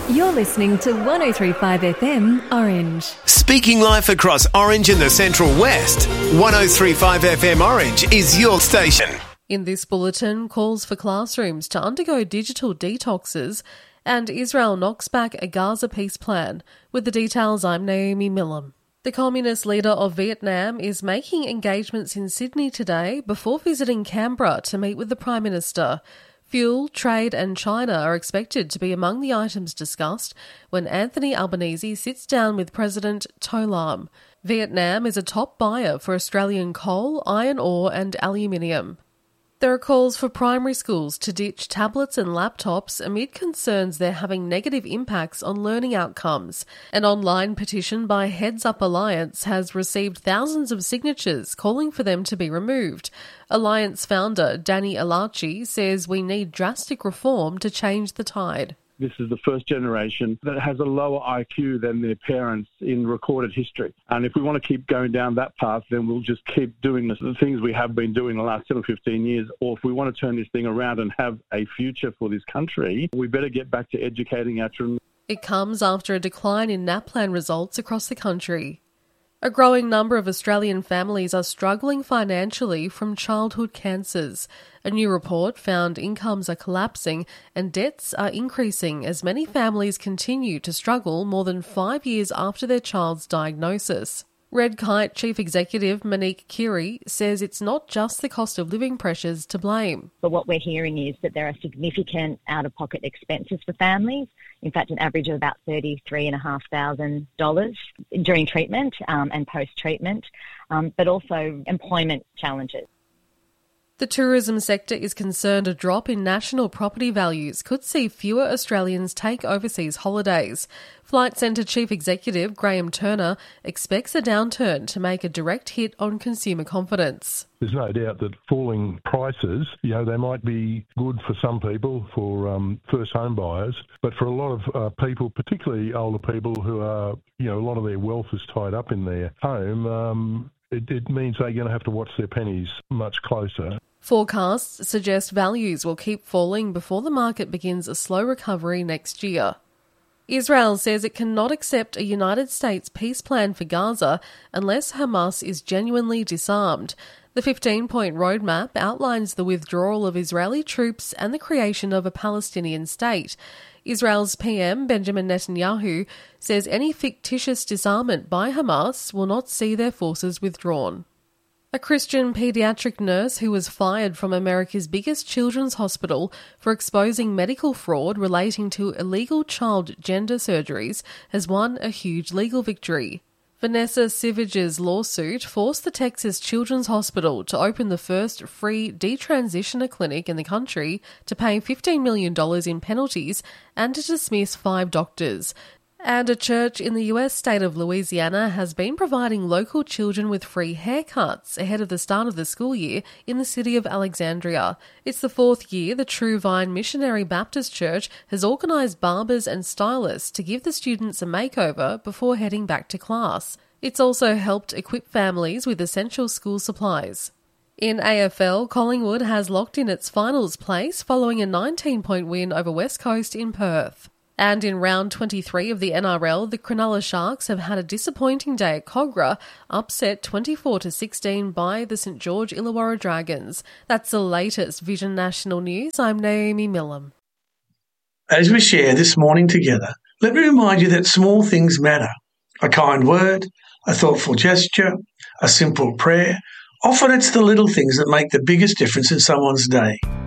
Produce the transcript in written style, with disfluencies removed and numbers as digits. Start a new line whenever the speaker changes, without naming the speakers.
You're listening to 103.5 FM Orange.
Speaking life across Orange and the Central West, 103.5 FM Orange is your station.
In this bulletin, calls for classrooms to undergo digital detoxes, and Israel knocks back a Gaza peace plan. With the details, I'm Naomi Millam. The communist leader of Vietnam is making engagements in Sydney today before visiting Canberra to meet with the Prime Minister. Fuel, trade and China are expected to be among the items discussed when Anthony Albanese sits down with President To Lam. Vietnam is a top buyer for Australian coal, iron ore and aluminium. There are calls for primary schools to ditch tablets and laptops amid concerns they're having negative impacts on learning outcomes. An online petition by Heads Up Alliance has received thousands of signatures calling for them to be removed. Alliance founder Danny Alachi says we need drastic reform to change the tide.
This is the first generation that has a lower IQ than their parents in recorded history. And if we want to keep going down that path, then we'll just keep doing the things we have been doing the last 10 or 15 years. Or if we want to turn this thing around and have a future for this country, we better get back to educating our children.
It comes after a decline in NAPLAN results across the country. A growing number of Australian families are struggling financially from childhood cancers. A new report found incomes are collapsing and debts are increasing as many families continue to struggle more than 5 years after their child's diagnosis. Red Kite Chief Executive Monique Keary says it's not just the cost of living pressures to blame.
But what we're hearing is that there are significant out-of-pocket expenses for families. In fact, an average of about $33,500 during treatment and post-treatment, but also employment challenges.
The tourism sector is concerned a drop in national property values could see fewer Australians take overseas holidays. Flight Centre Chief Executive Graham Turner expects a downturn to make a direct hit on consumer confidence.
There's no doubt that falling prices, they might be good for some people, for first home buyers, but for a lot of people, particularly older people who are, a lot of their wealth is tied up in their home, it means they're going to have to watch their pennies much closer.
Forecasts suggest values will keep falling before the market begins a slow recovery next year. Israel says it cannot accept a United States peace plan for Gaza unless Hamas is genuinely disarmed. The 15-point roadmap outlines the withdrawal of Israeli troops and the creation of a Palestinian state. Israel's PM, Benjamin Netanyahu, says any fictitious disarmament by Hamas will not see their forces withdrawn. A Christian paediatric nurse who was fired from America's biggest children's hospital for exposing medical fraud relating to illegal child gender surgeries has won a huge legal victory. Vanessa Sivage's lawsuit forced the Texas Children's Hospital to open the first free detransitioner clinic in the country, to pay $15 million in penalties and to dismiss 5 doctors. And a church in the US state of Louisiana has been providing local children with free haircuts ahead of the start of the school year in the city of Alexandria. It's the 4th year the True Vine Missionary Baptist Church has organised barbers and stylists to give the students a makeover before heading back to class. It's also helped equip families with essential school supplies. In AFL, Collingwood has locked in its finals place following a 19-point win over West Coast in Perth. And in round 23 of the NRL, the Cronulla Sharks have had a disappointing day at Kogarah, upset 24-16 by the St George Illawarra Dragons. That's the latest Vision National News. I'm Naomi Millam.
As we share this morning together, let me remind you that small things matter. A kind word, a thoughtful gesture, a simple prayer. Often it's the little things that make the biggest difference in someone's day.